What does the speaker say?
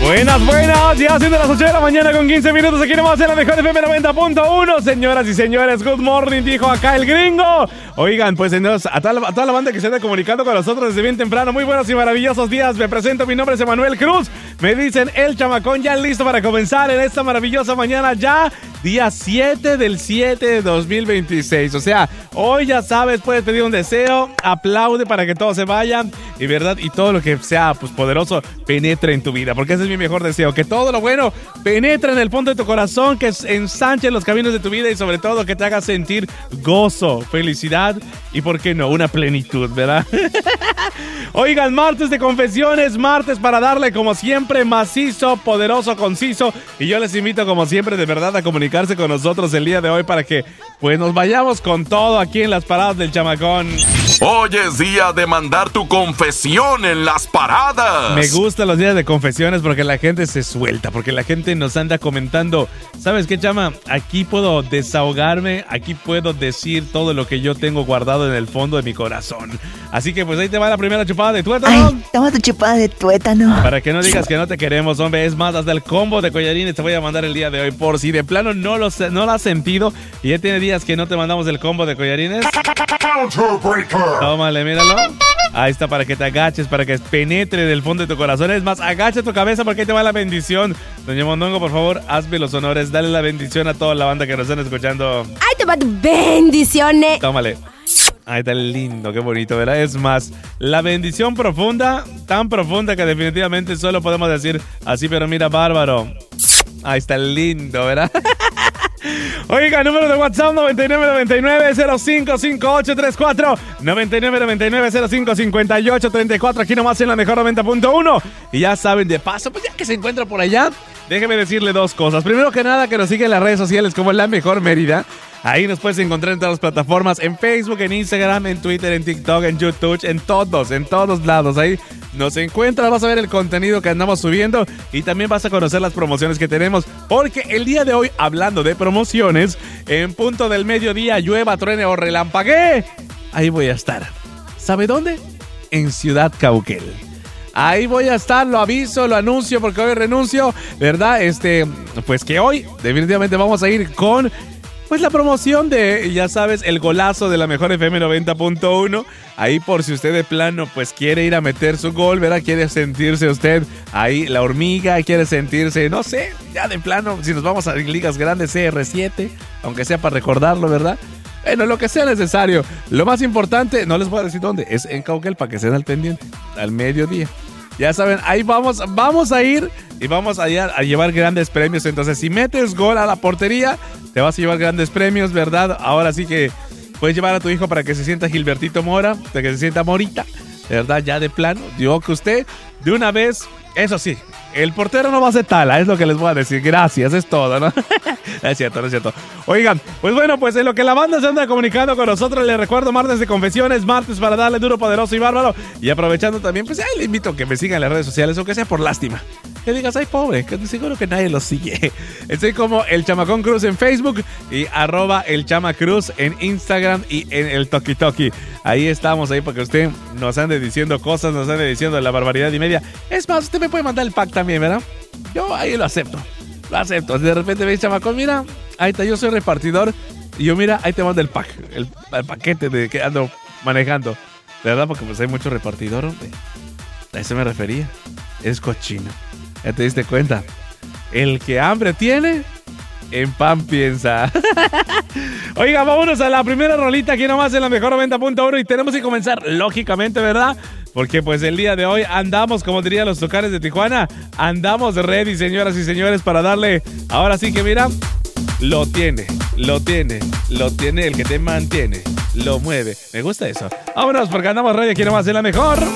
Buenas, ya siendo las 8 de la mañana con 15 minutos aquí nomás en la mejor FM 90.1. Señoras y señores, good morning, dijo acá el gringo. Oigan, pues a toda la banda que se anda comunicando con nosotros desde bien temprano, muy buenos y maravillosos días. Me presento, mi nombre es Emanuel Cruz. Me dicen el chamacón, ya listo para comenzar en esta maravillosa mañana, ya día 7 del 7 de 2026. O sea, hoy ya sabes, puedes pedir un deseo, aplaude para que todo se vaya y verdad, y todo lo que sea pues poderoso penetre en tu vida, porque ese es mi mejor deseo, que todo lo bueno penetre en el fondo de tu corazón, que ensanche los caminos de tu vida y sobre todo que te haga sentir gozo, felicidad y por qué no, una plenitud, ¿verdad? Oigan, martes de confesiones, martes para darle como siempre macizo, poderoso, conciso, y yo les invito como siempre de verdad a comunicarse con nosotros el día de hoy para que pues nos vayamos con todo aquí en las paradas del chamacón. Hoy es día de mandar tu confesión en las paradas. Me gustan los días de confesiones porque la gente se suelta, porque la gente nos anda comentando. ¿Sabes qué, chama? Aquí puedo desahogarme, aquí puedo decir todo lo que yo tengo guardado en el fondo de mi corazón. Así que pues ahí te va la primera chupada de tuétano. Ay, toma tu chupada de tuétano. Para que no digas que no te queremos, hombre. Es más, hasta el combo de collarines te voy a mandar el día de hoy. Por si de plano no lo has sentido y ya tiene días que no te mandamos el combo de collarines. Tómale, míralo. Ahí está, para que te agaches, para que penetre del fondo de tu corazón. Es más, agacha tu cabeza porque ahí te va la bendición. Doña Mondongo, por favor, hazme los honores. Dale la bendición a toda la banda que nos están escuchando. Ahí te va tu bendición. Tómale. Ahí está lindo, qué bonito, ¿verdad? Es más, la bendición profunda, tan profunda que definitivamente solo podemos decir así, pero mira, bárbaro. Ahí está lindo, ¿verdad? Oiga, número de WhatsApp 9999-055834, 9999-055834, aquí nomás en la mejor 90.1. Y ya saben, de paso, pues ya que se encuentra por allá, déjeme decirle dos cosas. Primero que nada, que nos sigue en las redes sociales como La Mejor Mérida. Ahí nos puedes encontrar en todas las plataformas, en Facebook, en Instagram, en Twitter, en TikTok, en YouTube, en todos lados. Ahí nos encuentras, vas a ver el contenido que andamos subiendo y también vas a conocer las promociones que tenemos. Porque el día de hoy, hablando de promociones, en punto del mediodía, llueva, truene o relampaguee, ahí voy a estar. ¿Sabe dónde? En Ciudad Cauquel. Ahí voy a estar, lo aviso, lo anuncio porque hoy renuncio, ¿verdad? Pues que hoy definitivamente vamos a ir con pues la promoción de, ya sabes, el golazo de la mejor FM 90.1. Ahí por si usted de plano pues quiere ir a meter su gol, ¿verdad? Quiere sentirse usted ahí la hormiga, quiere sentirse, no sé, ya de plano, si nos vamos a ligas grandes, CR7, aunque sea para recordarlo, ¿verdad? Bueno, lo que sea necesario. Lo más importante, no les voy a decir dónde, es en Cauquel para que estén al pendiente, al mediodía. Ya saben, ahí vamos a ir y vamos a llevar grandes premios. Entonces, si metes gol a la portería, te vas a llevar grandes premios, ¿verdad? Ahora sí que puedes llevar a tu hijo para que se sienta Gilbertito Mora, para que se sienta Morita, ¿verdad? Ya de plano, digo que usted, de una vez, eso sí, el portero no va a ser tala, es lo que les voy a decir. Gracias, es todo, ¿no? Es cierto. Oigan, pues bueno, pues en lo que la banda se anda comunicando con nosotros, les recuerdo, martes de confesiones, martes para darle duro, poderoso y bárbaro. Y aprovechando también, pues le invito a que me sigan en las redes sociales, aunque sea por lástima. Que digas, ay, pobre, que seguro que nadie lo sigue. Estoy como El Chamacón Cruz en Facebook y @elchamacruz en Instagram y en el Toki Toki. Ahí estamos, ahí porque usted nos ande diciendo cosas, nos ande diciendo la barbaridad y media. Es más, usted me puede mandar el pack también, ¿verdad? Yo ahí lo acepto. De repente me dice, chamacón, mira, ahí está, yo soy repartidor. Y yo, mira, ahí te mando el pack, el paquete de que ando manejando. ¿Verdad? Porque pues hay mucho repartidor, hombre. A eso me refería. Es cochino. Ya te diste cuenta. El que hambre tiene, en pan piensa. Oiga, vámonos a la primera rolita aquí nomás en la mejor 90.1 y tenemos que comenzar, lógicamente, ¿verdad? Porque pues el día de hoy andamos, como dirían los tucanes de Tijuana, andamos ready, señoras y señores, para darle, ahora sí que mira, lo tiene el que te mantiene, lo mueve. Me gusta eso. Vámonos porque andamos ready aquí nomás en la mejor